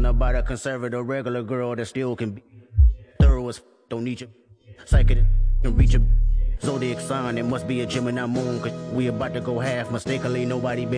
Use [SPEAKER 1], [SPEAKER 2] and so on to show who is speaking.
[SPEAKER 1] Something about a conservative regular girl that still can be thorough as don't need you. Psychic can reach a zodiac sign. It must be a Gemini moon, cause we about to go half. Mistakenly, nobody been